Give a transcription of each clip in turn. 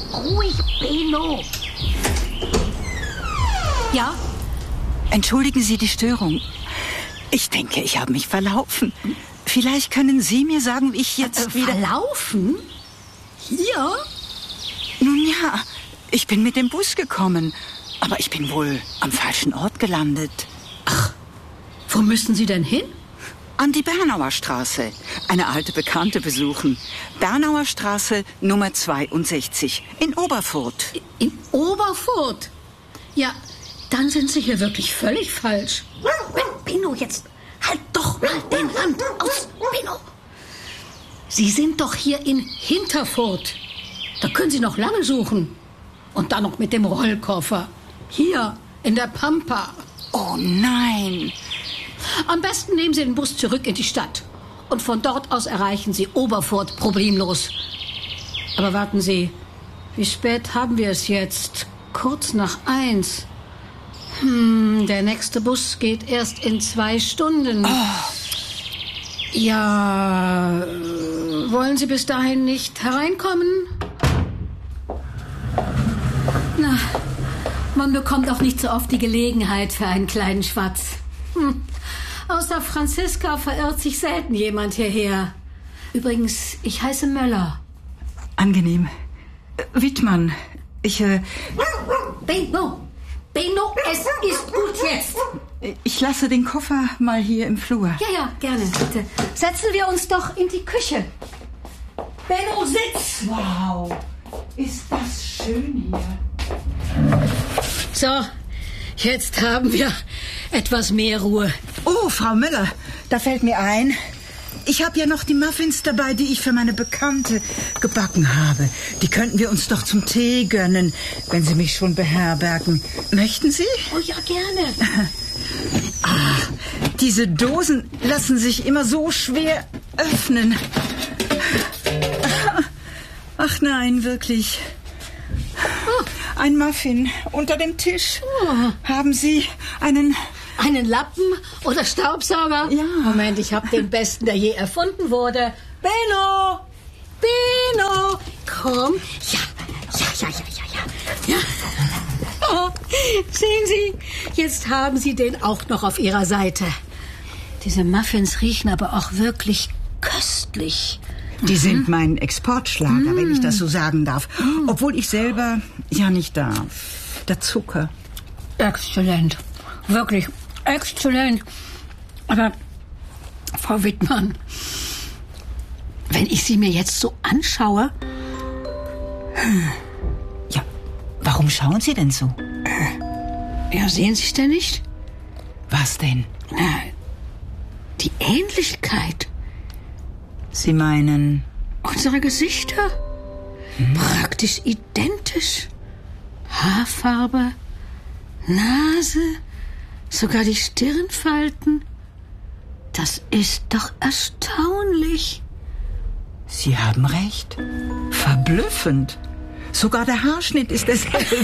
ruhig, Benno. Ja? Entschuldigen Sie die Störung. Ich denke, ich habe mich verlaufen. Vielleicht können Sie mir sagen, wie ich jetzt wieder... Verlaufen? Hier? Nun ja, ich bin mit dem Bus gekommen. Aber ich bin wohl am falschen Ort gelandet. Ach, wo müssen Sie denn hin? An die Bernauer Straße. Eine alte Bekannte besuchen. Bernauer Straße Nummer 62 in Oberfurt. In Oberfurt? Ja, dann sind Sie hier wirklich völlig falsch. Benno, jetzt halt doch mal den Rand aus, Benno. Sie sind doch hier in Hinterfurt. Da können Sie noch lange suchen. Und dann noch mit dem Rollkoffer. Hier, in der Pampa. Oh nein. Am besten nehmen Sie den Bus zurück in die Stadt. Und von dort aus erreichen Sie Oberfurt problemlos. Aber warten Sie, wie spät haben wir es jetzt? Kurz nach 1. Der nächste Bus geht erst in 2 Stunden. Oh. Ja, wollen Sie bis dahin nicht hereinkommen? Na, man bekommt auch nicht so oft die Gelegenheit für einen kleinen Schwatz. Außer Franziska verirrt sich selten jemand hierher. Übrigens, ich heiße Möller. Angenehm. Wittmann, Benno, es ist gut jetzt. Ich lasse den Koffer mal hier im Flur. Ja, gerne, bitte. Setzen wir uns doch in die Küche. Benno, sitz! Wow, ist das schön hier. So, jetzt haben wir etwas mehr Ruhe. Oh, Frau Müller, da fällt mir ein, ich habe ja noch die Muffins dabei, die ich für meine Bekannte gebacken habe. Die könnten wir uns doch zum Tee gönnen, wenn Sie mich schon beherbergen. Möchten Sie? Oh ja, gerne. Diese Dosen lassen sich immer so schwer öffnen. Ach nein, wirklich. Ein Muffin unter dem Tisch. Haben Sie einen Lappen oder Staubsauger? Ja. Moment, ich habe den besten, der je erfunden wurde. Benno! Komm. Ja. Oh, sehen Sie, jetzt haben Sie den auch noch auf Ihrer Seite. Diese Muffins riechen aber auch wirklich köstlich. Die sind mein Exportschlager, wenn ich das so sagen darf. Obwohl ich selber ja nicht darf. Der Zucker. Exzellent. Wirklich exzellent. Aber, Frau Wittmann, wenn ich Sie mir jetzt so anschaue... Ja, warum schauen Sie denn so? Ja, sehen Sie es denn nicht? Was denn? Die Ähnlichkeit. Sie meinen... Unsere Gesichter? Praktisch identisch. Haarfarbe, Nase, sogar die Stirnfalten. Das ist doch erstaunlich. Sie haben recht. Verblüffend. Sogar der Haarschnitt ist derselbe.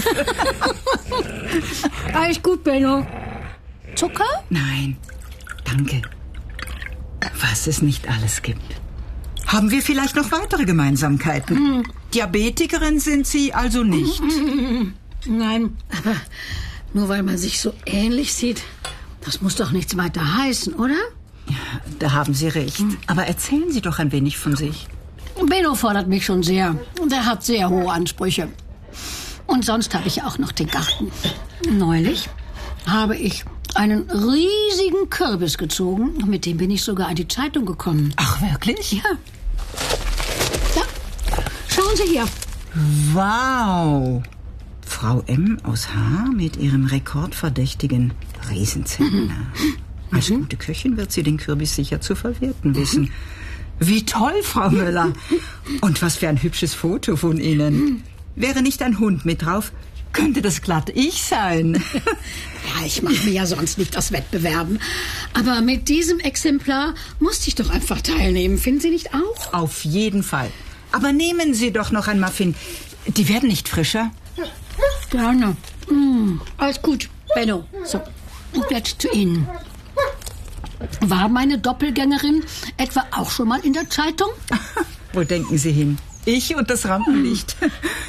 Alles gut, Benno. Zucker? Nein, danke. Was es nicht alles gibt. Haben wir vielleicht noch weitere Gemeinsamkeiten? Diabetikerin sind Sie also nicht? Nein, aber nur weil man sich so ähnlich sieht, das muss doch nichts weiter heißen, oder? Ja, da haben Sie recht. Aber erzählen Sie doch ein wenig von sich. Benno fordert mich schon sehr. Und er hat sehr hohe Ansprüche. Und sonst habe ich auch noch den Garten. Neulich habe ich einen riesigen Kürbis gezogen. Mit dem bin ich sogar an die Zeitung gekommen. Ach, wirklich? Ja. Da, schauen Sie hier. Wow. Frau M. aus H. mit ihrem rekordverdächtigen Riesenzentner. Als gute Köchin wird sie den Kürbis sicher zu verwerten wissen. Wie toll, Frau Müller. Und was für ein hübsches Foto von Ihnen. Wäre nicht ein Hund mit drauf, könnte das glatt ich sein. Ja, ich mache mir ja sonst nicht das Wettbewerben. Aber mit diesem Exemplar musste ich doch einfach teilnehmen. Finden Sie nicht auch? Auf jeden Fall. Aber nehmen Sie doch noch ein Muffin. Die werden nicht frischer. Gerne. Alles gut, Benno. So, und jetzt zu Ihnen. War meine Doppelgängerin etwa auch schon mal in der Zeitung? Wo denken Sie hin? Ich und das Rampenlicht.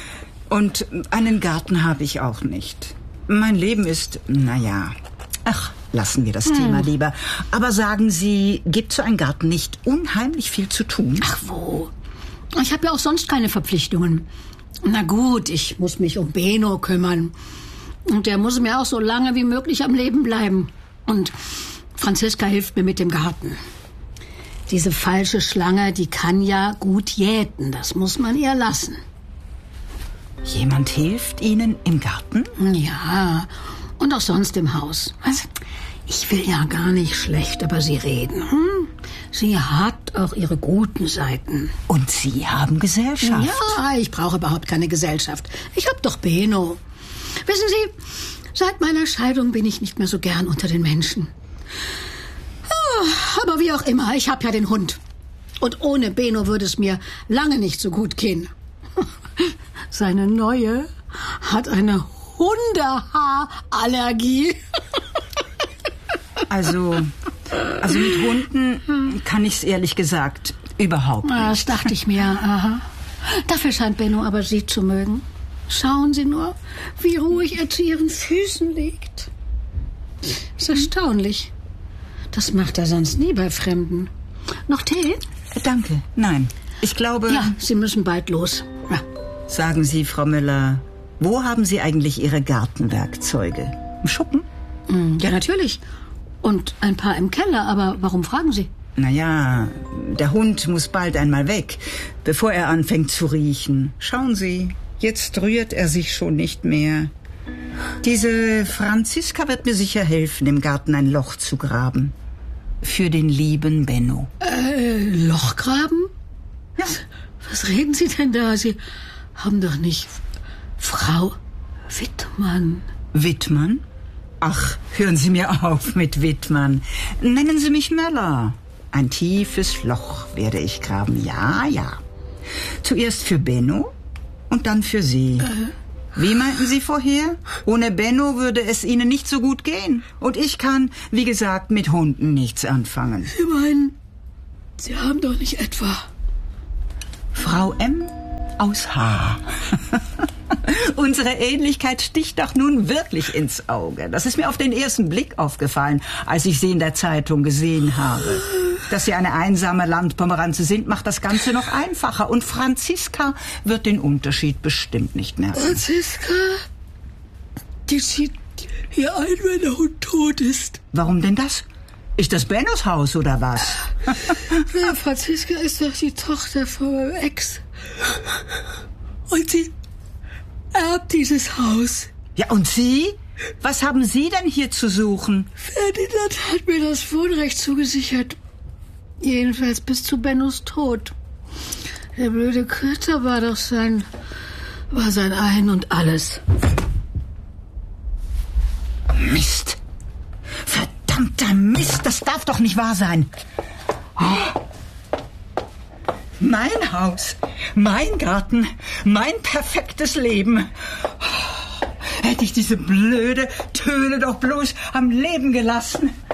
Und einen Garten habe ich auch nicht. Mein Leben ist, ach, lassen wir das Thema lieber. Aber sagen Sie, gibt so ein Garten nicht unheimlich viel zu tun? Ach wo, ich habe ja auch sonst keine Verpflichtungen. Na gut, ich muss mich um Benno kümmern. Und der muss mir auch so lange wie möglich am Leben bleiben. Und Franziska hilft mir mit dem Garten. Diese falsche Schlange, die kann ja gut jäten. Das muss man ihr lassen. Jemand hilft Ihnen im Garten? Ja, und auch sonst im Haus. Also, ich will ja gar nicht schlecht über sie reden. Sie hat auch ihre guten Seiten. Und Sie haben Gesellschaft? Ja, ich brauche überhaupt keine Gesellschaft. Ich hab doch Benno. Wissen Sie, seit meiner Scheidung bin ich nicht mehr so gern unter den Menschen. Aber wie auch immer, ich hab ja den Hund. Und ohne Benno würde es mir lange nicht so gut gehen. Seine Neue hat eine Hundehaarallergie. Also mit Hunden kann ich's ehrlich gesagt überhaupt nicht. Das dachte ich mir. Aha. Dafür scheint Benno aber Sie zu mögen. Schauen Sie nur, wie ruhig er zu Ihren Füßen liegt. Das ist erstaunlich. Das macht er sonst nie bei Fremden. Noch Tee? Danke, nein. Ich glaube... Ja, Sie müssen bald los. Ja. Sagen Sie, Frau Müller, wo haben Sie eigentlich Ihre Gartenwerkzeuge? Im Schuppen? Ja, natürlich. Und ein paar im Keller, aber warum fragen Sie? Naja, der Hund muss bald einmal weg, bevor er anfängt zu riechen. Schauen Sie, jetzt rührt er sich schon nicht mehr. Diese Franziska wird mir sicher helfen, im Garten ein Loch zu graben. Für den lieben Benno. Loch graben? Ja. Was reden Sie denn da? Sie haben doch nicht Frau Wittmann. Wittmann? Ach, hören Sie mir auf mit Wittmann. Nennen Sie mich Möller. Ein tiefes Loch werde ich graben, ja. Zuerst für Benno und dann für Sie. Wie meinten Sie vorher? Ohne Benno würde es Ihnen nicht so gut gehen. Und ich kann, wie gesagt, mit Hunden nichts anfangen. Sie meinen, Sie haben doch nicht etwa... Frau M. aus H. Unsere Ähnlichkeit sticht doch nun wirklich ins Auge. Das ist mir auf den ersten Blick aufgefallen, als ich Sie in der Zeitung gesehen habe. Dass Sie eine einsame Landpomeranze sind, macht das Ganze noch einfacher. Und Franziska wird den Unterschied bestimmt nicht merken. Franziska, die zieht hier ein, wenn der Hund tot ist. Warum denn das? Ist das Bennos Haus oder was? Ja, Franziska ist doch die Tochter von meinem Ex. Und sie erbt dieses Haus. Ja, und Sie? Was haben Sie denn hier zu suchen? Ferdinand hat mir das Wohnrecht zugesichert. Jedenfalls bis zu Bennos Tod. Der blöde Köter war doch sein Ein und Alles. Mist. Verdammter Mist, das darf doch nicht wahr sein. Oh. Mein Haus, mein Garten, mein perfektes Leben. Oh. Hätte ich diese blöde Töne doch bloß am Leben gelassen.